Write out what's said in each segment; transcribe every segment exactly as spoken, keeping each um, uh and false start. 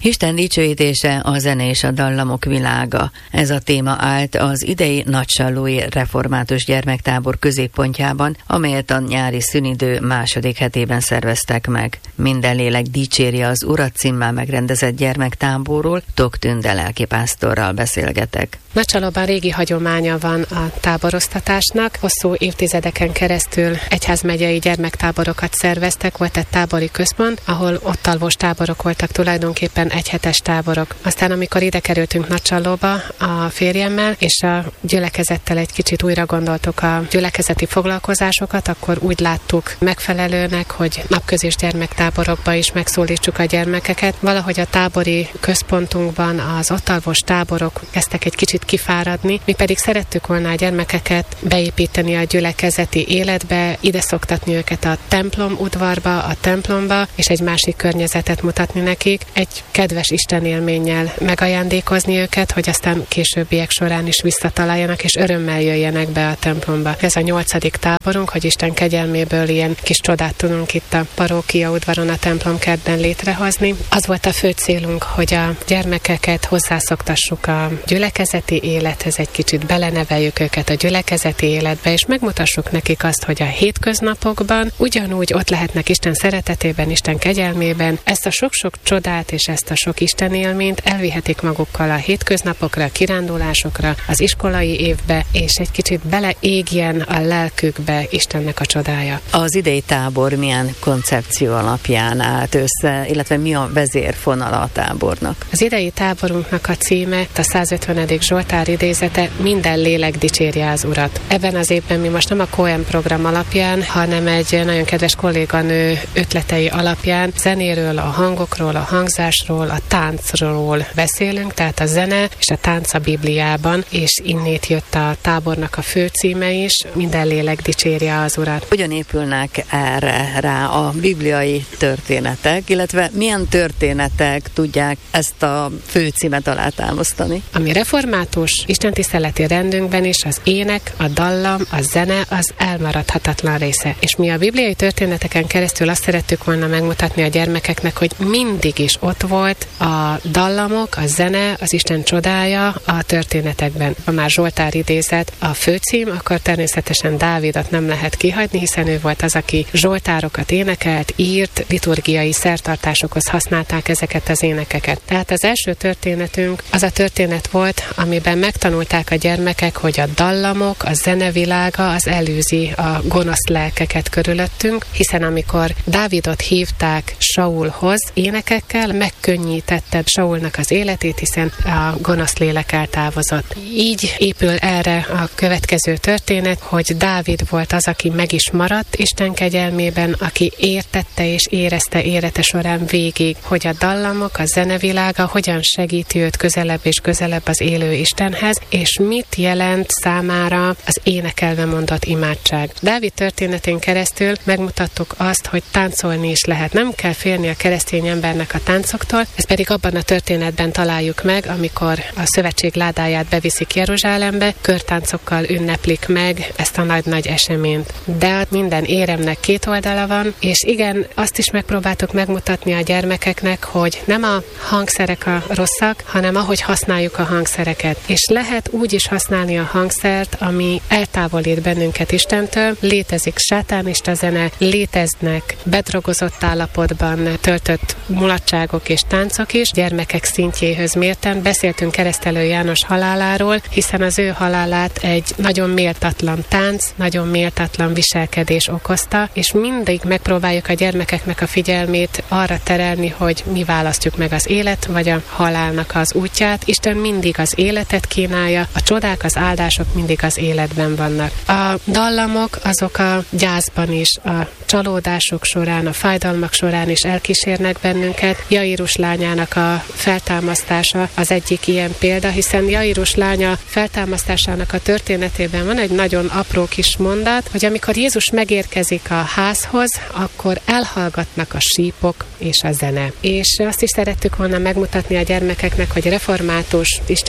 Isten dicsőítése, a zene és a dallamok világa. Ez a téma állt az idei Nagysallói Református Gyermektábor középpontjában, amelyet a nyári szünidő második hetében szerveztek meg. Minden lélek dicséri az Urat címmel megrendezett gyermektáborról, Tok Tünde lelkipásztorral beszélgetek. Nagycsallóban régi hagyománya van a táboroztatásnak. Hosszú évtizedeken keresztül egyházmegyei gyermektáborokat szerveztek, volt egy tábori központ, ahol ott alvós táborok voltak, tulajdonképpen egyhetes táborok. Aztán amikor ide kerültünk Nagycsallóba a férjemmel, és a gyülekezettel egy kicsit újra gondoltuk a gyülekezeti foglalkozásokat, akkor úgy láttuk megfelelőnek, hogy napközis gyermektáborokba is megszólítsuk a gyermekeket. Valahogy a tábori központunkban az ott alvós táborok kezdtek egy kicsit kifáradni, mi pedig szerettük volna a gyermekeket beépíteni a gyülekezeti életbe, ide szoktatni őket a templom udvarba, a templomba, és egy másik környezetet mutatni nekik, egy kedves Isten élménnyel megajándékozni őket, hogy aztán későbbiek során is visszataláljanak, és örömmel jöjjenek be a templomba. Ez a nyolcadik táborunk, hogy Isten kegyelméből ilyen kis csodát tudunk itt a parókia udvaron, a templomkertben létrehozni. Az volt a fő célunk, hogy a gyermekeket hozzászoktassuk a gyülekezeti élethez, egy kicsit beleneveljük őket a gyülekezeti életbe, és megmutassuk nekik azt, hogy a hétköznapokban ugyanúgy ott lehetnek Isten szeretetében, Isten kegyelmében, ezt a sok-sok csodát és ezt a sok Isten élményt elvihetik magukkal a hétköznapokra, a kirándulásokra, az iskolai évbe, és egy kicsit beleégjen a lelkükbe Istennek a csodája. Az idei tábor milyen koncepció alapján állt össze, illetve mi a vezérfonala a tábornak? Az idei táborunknak a címe, a százötvenedik Zsoltár idézete, minden lélek dicsérje az Urat. Ebben az évben mi most nem a Cohen program alapján, hanem egy nagyon kedves kolléganő ötletei alapján zenéről, a hangokról, a hangzásról, a táncról beszélünk, tehát a zene és a tánc a Bibliában, és innét jött a tábornak a főcíme is, minden lélek dicsérje az Urat. Hogyan épülnek erre rá a bibliai történetek, illetve milyen történetek tudják ezt a főcímet alátámasztani? Ami református istentiszteleti rendünkben is az ének, a dallam, a zene az elmaradhatatlan része. És mi a bibliai történeteken keresztül azt szerettük volna megmutatni a gyermekeknek, hogy mindig is ott volt a dallamok, a zene, az Isten csodája a történetekben. Ha már Zsoltár idézet a főcím, akkor természetesen Dávidot nem lehet kihagyni, hiszen ő volt az, aki zsoltárokat énekelt, írt, liturgiai szertartásokhoz használták ezeket az énekeket. Tehát az első történetünk az a történet volt, amiben megtanulták a gyermekek, hogy a dallamok, a zenevilága az elűzi a gonosz lelkeket körülöttünk, hiszen amikor Dávidot hívták Saulhoz énekekkel, megkönnyítette Saulnak az életét, hiszen a gonosz lélek eltávozott. Így épül erre a következő történet, hogy Dávid volt az, aki meg is maradt Isten kegyelmében, aki értette és érezte élete során végig, hogy a dallamok, a zenevilága hogyan segíti őt közelebb és közelebb az élő Istenhez, és mit jelent számára az énekelve mondott imádság. Dávid történetén keresztül megmutattuk azt, hogy táncolni is lehet. Nem kell félni a keresztény embernek a táncoktól, ezt pedig abban a történetben találjuk meg, amikor a szövetség ládáját beviszik Jeruzsálembe, körtáncokkal ünneplik meg ezt a nagy-nagy eseményt. De minden éremnek két oldala van, és igen, azt is megpróbáltuk megmutatni a gyermekeknek, hogy nem a hangszerek a rosszak, hanem ahogy használjuk a hangszereket. És lehet úgy is használni a hangszert, ami eltávolít bennünket Istentől. Létezik sátánista zene, léteznek bedrogozott állapotban töltött mulatságok és táncok is, gyermekek szintjéhöz mérten. Beszéltünk Keresztelő János haláláról, hiszen az ő halálát egy nagyon méltatlan tánc, nagyon méltatlan viselkedés okozta, és mindig megpróbáljuk a gyermekeknek a figyelmét arra terelni, hogy mi választjuk meg az élet vagy a halálnak az útját. Isten mindig az életet kínálja, a csodák, az áldások mindig az életben vannak. A dallamok azok a gyászban is, a csalódások során, a fájdalmak során is elkísérnek bennünket. Jairus lányának a feltámasztása az egyik ilyen példa, hiszen Jairus lánya feltámasztásának a történetében van egy nagyon apró kis mondat, hogy amikor Jézus megérkezik a házhoz, akkor elhallgatnak a sípok és a zene. És azt is szerettük volna megmutatni a gyermekeknek, hogy református istentisztelet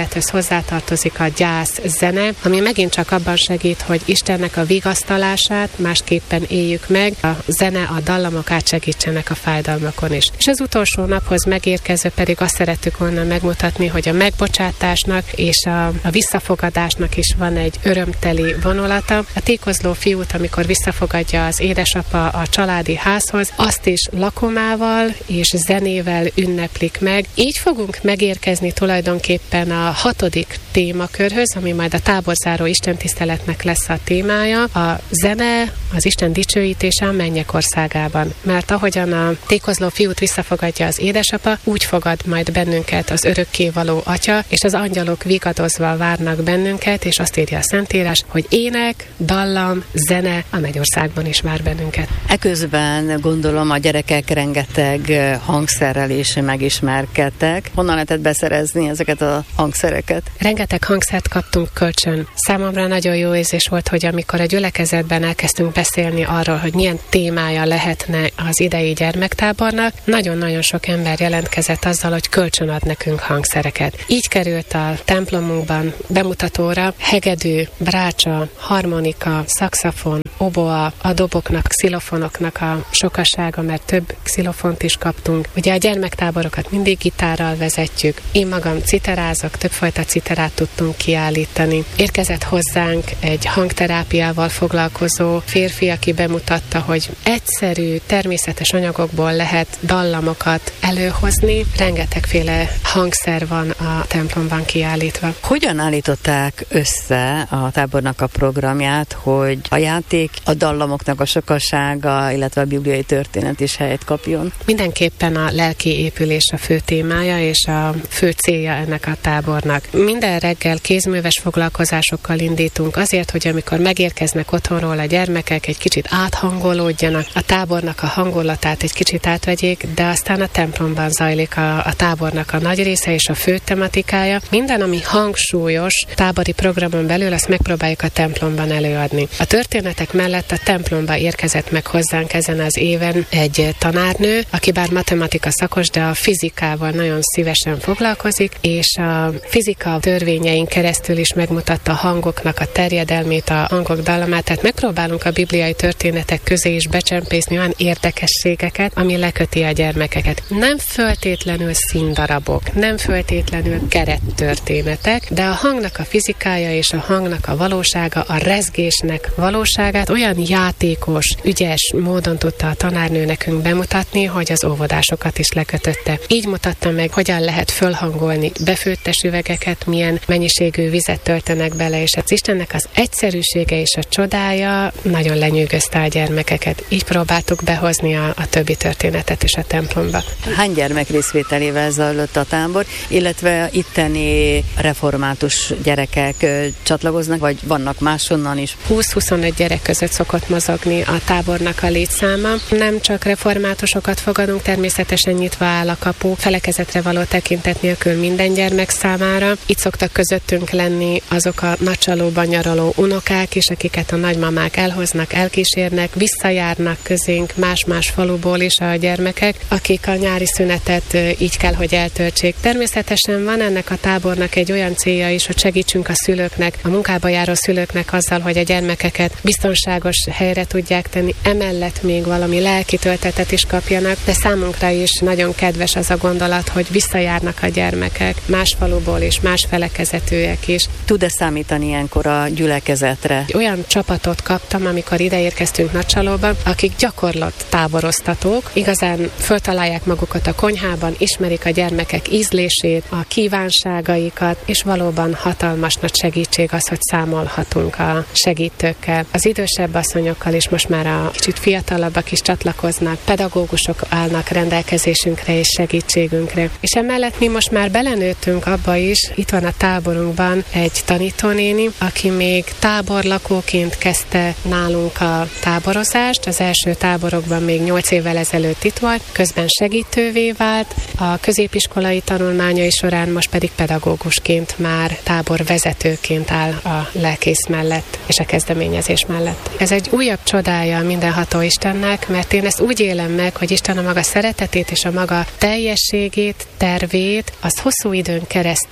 történethez hozzátartozik a gyász zene, ami megint csak abban segít, hogy Istennek a vigasztalását másképpen éljük meg, a zene, a dallamok átsegítsenek a fájdalmakon is. És az utolsó naphoz megérkező pedig azt szerettük volna megmutatni, hogy a megbocsátásnak és a, a visszafogadásnak is van egy örömteli vonulata. A tékozló fiút, amikor visszafogadja az édesapa a családi házhoz, azt is lakomával és zenével ünneplik meg. Így fogunk megérkezni tulajdonképpen a hatodik témakörhöz, ami majd a táborzáró istentiszteletnek lesz a témája. A zene, az Isten dicsőítése a mennyek országában. Mert ahogyan a tékozló fiút visszafogadja az édesapa, úgy fogad majd bennünket az örökkévaló atya, és az angyalok vigadozva várnak bennünket, és azt írja a Szentírás, hogy ének, dallam, zene a mennyországban is vár bennünket. Eközben gondolom a gyerekek rengeteg hangszerrel is megismerkedtek. Honnan lehetett beszerezni ezeket a hangszereket? Rengeteg hangszert kaptunk kölcsön. Számomra nagyon jó érzés volt, hogy amikor a gyülekezetben elkezdtünk beszélni arról, hogy milyen témája lehetne az idei gyermektábornak, nagyon-nagyon sok ember jelentkezett azzal, hogy kölcsön ad nekünk hangszereket. Így került a templomunkban bemutatóra hegedű, brácsa, harmonika, szaxafon, oboa, a doboknak, xilofonoknak a sokasága, mert több xilofont is kaptunk. Ugye a gyermektáborokat mindig gitárral vezetjük. Én magam citerázok, többfajta citerát tudtunk kiállítani. Érkezett hozzánk egy hangterápiával foglalkozó férfi, aki bemutatta, hogy egyszerű, természetes anyagokból lehet dallamokat előhozni. Rengetegféle hangszer van a templomban kiállítva. Hogyan állították össze a tábornak a programját, hogy a játék, a dallamoknak a sokasága, illetve a bibliai történet is helyet kapjon? Mindenképpen a lelki épülés a fő témája és a fő célja ennek a tábornak. Minden reggel kézműves foglalkozásokkal indítunk azért, hogy amikor megérkeznek otthonról a gyermekek, egy kicsit áthangolódjanak, a tábornak a hangulatát egy kicsit átvegyék, de aztán a templomban zajlik a, a tábornak a nagy része és a fő tematikája. Minden, ami hangsúlyos tábori programon belül, azt megpróbáljuk a templomban előadni. A történetek mellett a templomba érkezett meg hozzánk ezen az éven egy tanárnő, aki bár matematika szakos, de a fizikával nagyon szívesen foglalkozik, és a fizika törvényein keresztül is megmutatta a hangoknak a terjedelmét, a hangok dallamát, tehát megpróbálunk a bibliai történetek közé is becsempészni olyan érdekességeket, ami leköti a gyermekeket. Nem föltétlenül színdarabok, nem föltétlenül kerettörténetek, de a hangnak a fizikája és a hangnak a valósága, a rezgésnek valóságát olyan játékos, ügyes módon tudta a tanárnő nekünk bemutatni, hogy az óvodásokat is lekötötte. Így mutatta meg, hogyan lehet fölhangolni befőttes üvegeket, milyen mennyiségű vizet töltenek bele, és az Istennek az egyszerűsége és a csodája nagyon lenyűgözte a gyermekeket. Így próbáltuk behozni a, a többi történetet is a templomba. Hány gyermek részvételével zajlott a tábor, illetve itteni református gyerekek csatlakoznak, vagy vannak máshonnan is? húsz-huszonöt gyerek között szokott mozogni a tábornak a létszáma. Nem csak reformátusokat fogadunk, természetesen nyitva áll a kapu, felekezetre való tekintet nélkül minden gyermek számára. Itt szoktak közöttünk lenni azok a nagycsalóban nyaraló unokák is, akiket a nagymamák elhoznak, elkísérnek, visszajárnak közénk más-más faluból is a gyermekek, akik a nyári szünetet így kell, hogy eltöltsék. Természetesen van ennek a tábornak egy olyan célja is, hogy segítsünk a szülőknek, a munkába járó szülőknek azzal, hogy a gyermekeket biztonságos helyre tudják tenni, emellett még valami lelki töltetet is kapjanak, de számunkra is nagyon kedves az a gondolat, hogy visszajárnak a gyermekek más faluból és más felekezetűek is. Tud-e számítani ilyenkor a gyülekezetre? Olyan csapatot kaptam, amikor ide érkeztünk Nagycsalóba, akik gyakorlott táboroztatók, igazán föltalálják magukat a konyhában, ismerik a gyermekek ízlését, a kívánságaikat, és valóban hatalmas nagy segítség az, hogy számolhatunk a segítőkkel. Az idősebb asszonyokkal is most már a kicsit fiatalabbak is csatlakoznak, pedagógusok állnak rendelkezésünkre és segítségünkre. És emellett mi most már belenőttünk abba is, itt van a táborunkban egy tanítónéni, aki még táborlakóként kezdte nálunk a táborozást, az első táborokban még nyolc évvel ezelőtt itt volt, közben segítővé vált, a középiskolai tanulmányai során most pedig pedagógusként már táborvezetőként áll a lelkész mellett és a kezdeményezés mellett. Ez egy újabb csodája mindenható Istennek, mert én ezt úgy élem meg, hogy Isten a maga szeretetét és a maga teljességét, tervét, azt hosszú időn keresztül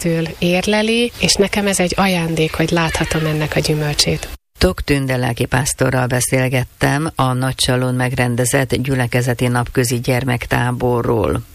keresztül érleli, és nekem ez egy ajándék, hogy láthatom ennek a gyümölcsét. Tok Tünde lelkipásztorral beszélgettem a Nagycsalón megrendezett gyülekezeti napközi gyermektáborról.